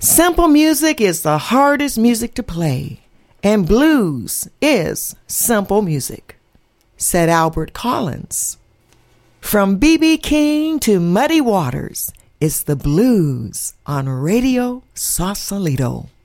Simple music is the hardest music to play, and blues is simple music, said Albert Collins. From B.B. King to Muddy Waters, it's the blues on Radio Sausalito.